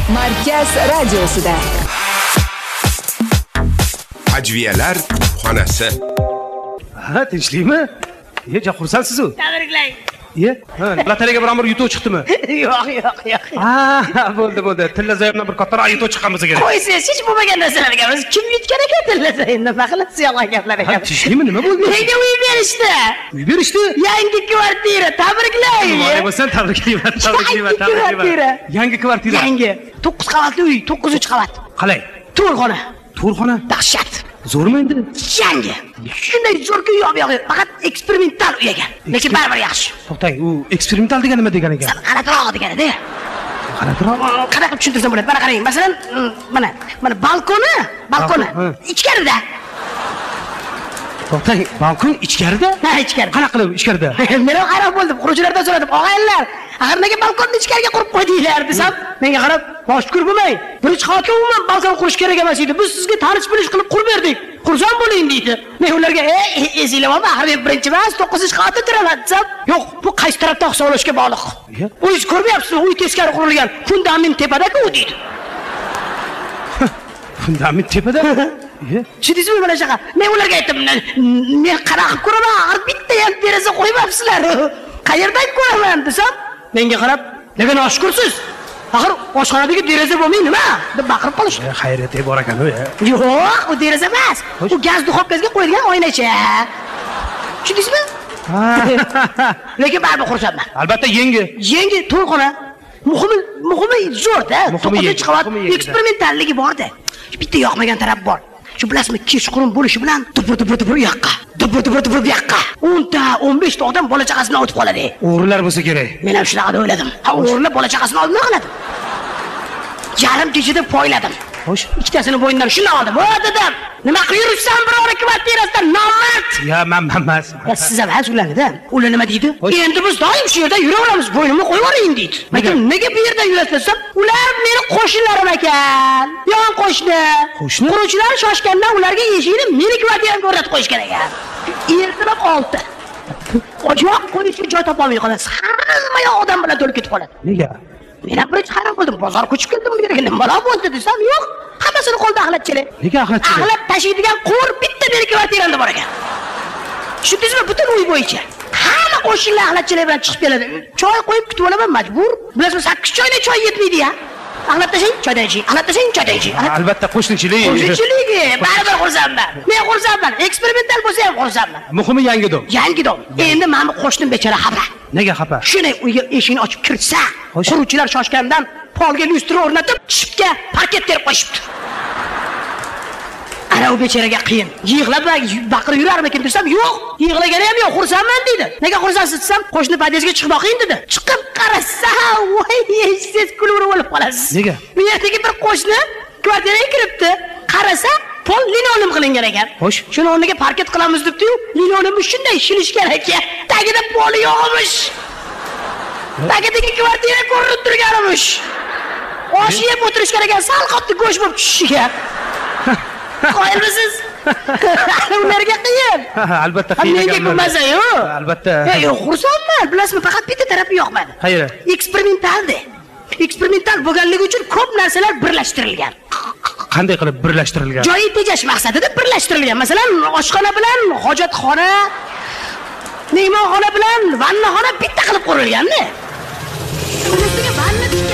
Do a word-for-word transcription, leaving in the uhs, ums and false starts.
Markaz radiosida. Ajviyalar xonasi. Ha, tinchlikmi? Ye, xursandsiz-ku? Tabriklang. Ye, ha, lotereyaga bir amir yutuv chiqdimi? Yo'q, yo'q, yo'q. Ha, bo'ldi, bo'ldi. Tillazayimdan bir kattaroq yutuv chiqqan bo'lsa kerak. Qo'ysiz, hech bo'lmagan narsalar gapimiz. Kim yutgan ekan Tillazayimdan? Nima qilasiz yolg'on gaplar ekan? Tinchlikmi, nima bo'ldi? Menga uy berishdi. Uy berishdi? Yangi kvartira, tabriklang. Voy bo'lsan, tabriklayman, tabriklayman, tabriklayman. Yangi kvartira. Yangi. to'qqiz qavatli uy, to'qqizinchi qavat. Qalay? To'rxona. To'rxona? Dahshat. Zo'rmi endi? Yangi. Shunday zo'rku yo'q yo'q. Faqat eksperimental uy ekan. Lekin baribir yaxshi. To'xtang, u eksperimental degan nima degan ekan? G'alatiroq degan-da. G'alatiroq? Qanaqa qilib tushuntirsam bo'ladi? Mana qarang. Masalan, mana, mana balkoni, balkoni ichkarida. To'xtang, balkon ichkarida? Ha, ichkarida. Qanaqa qilib ichkarida? Men ham qarab bo'ldim, quruvchilardan so'radim. Og'aylar, axir nega balkonni ichkariga qurib qo'ydinglar desam, menga qarab, bosh ko'r bo'lmang. Birinchi qavatga umuman balkon qurish kerak emas edi. Biz sizga tanish bilish qilib qurib berdik. Qursam bo'ling deydi. Men ularga, "Ey, esinglar bormi? Axir men birinchi emas, to'qqizinchi qavatda turaman" desam, "Yo'q, bu qaysi tarafdan hisoblashga bog'liq." O'zingiz ko'ryapsizmi? Uy teskari qurilgan, fundament tepada-ku deydi. Fundament tepada? Tushundingizmi mana shaqa? Men ularga aytdim, "Men qarab ko'raman, axir bitta ham deraza qo'ymabsizlar. Qayerdan ko'raman?" desam, menga qarab, "Nega noshkursiz? Axir oshxonadagi deraza bo'lmay nima?" deb baqirib qolishdi. Xayriyat bor ekan u. Yo'q, u deraza emas. U gaz duxovkasiga qo'yilgan oynacha. Tushundingizmi? Lekin baribir xursandman. Albatta yangi. Yangi to'rxona. Muhimi, muhimi zo'rda. to'qqizinchi qavat eksperimentalligi bor-da. Bitta yoqmagan taraf bor. Shu bilasizmi, kechqurun bo'lishi bilan dubur-dubur-dubur bu yoqqa, dubur-dubur-dubur bu yoqqa. o'n ta, o'n besh ta odam bola chaqasidan o'tib qoladi. O'g'rilar bo'lsa kerak. Men ham shunaqa deb o'yladim. Ha, o'g'rilar bola chaqasini olib nima qiladi? Yarim kechada poyladim. Xo'sh, ikkitasini bo'yindan shuni oldim. "Voy dedim, nima qilib yuribsan biror kvartirasidan nomard?" Ya, men emas. Ya siz ham ulardan. Ular nima deydi? "Endi biz doim shu yerda yuraveramiz, bo'ynimni qo'yib yuboring" deydi. Lekin nega bu yerda yurasiz desam, "Ular meni qo'shnilarim ekan. Yon qo'shni. Qo'shni? Quruvchilar shoshgandan ularga eshikni meni kvartiramga o'rnatib qo'yishgan ekan. Ertalab olti. Ojoq qo'yishga joy topolmay qolasiz. Hamma yoq odam bilan to'lib ketib qoladi." Nega? Men ham birinchi hayron bo'ldim. Bozor ko'chib keldim bu yerga. Nima bo'ldi desam, "Yo'q, hammasini qo'lda axlatchilar." Nega axlatchilar? Axlat tashiydigan qo'r bitta meni kvartiramda bor ekan. Tushundingizmi? Butun uy bo'yicha. Hamma qo'shnilar axlatchilar bilan chiqib keladi. Choy qo'yib kutib olaman majbur. Bilasizmi, sakkiz choyda choy yetmaydi-ya. Axlat tashing, choydan iching. Axlat tashing, choydan iching. Albatta qo'shnichilik. Qo'shnichilik, baribir xursandman. Men xursandman. Eksperimental bo'lsa ham xursandman. Muhimi yangi dom. Yangi dom. Endi mana bu qo'shnim bechora xafa. Nega xafa? Shunday uyga eshikni ochib kirsa, quruvchilar shoshgandan polga lyustra o'rnatib, chipga parket terib qo'yishibdi. Ana u bechoraga qiyin. Yig'lab baqirib yurarmikin desam, "Yo'q, yig'lagani ham yo'q, xursandman" dedi. "Nega xursandsiz?" desam, "Qo'shni podyezdga chiqmoqing" dedi. Chiqib qarasa, voy, eshsiz kulib bo'lib qolasiz. Nega? Bu yerdagi bir qo'shni kvartiraga kiribdi. Qarasa, pol linoleum qilingan ekan. Xo'sh, shuni o'rniga parket qilamiz debdi-yu, linoleumni shunday shilishgan ekan. Tagida poli yo'qmish. Tagidagi kvartira ko'rinib turganmish. Osh yeb o'tirishgan ekan, sal qotdi go'sht bo'lib tushishiga. Qo'yilmisiz? Ularga qiyin. Albatta qiyin. Menga bo'lmasa-yu. Albatta. Yo'q, xursandman. Bilasizmi, faqat bitta tarafi yoqmadi. Qayeri? Eksperimentaldi. Eksperimental bo'lganligi uchun ko'p narsalar birlashtirilgan. Qanday qilib birlashtirilgan? Joyi tejash maqsadida birlashtirilgan. Masalan, oshxona bilan hojatxona, mehmonxona bilan vannaxona bitta qilib qurilgan-da.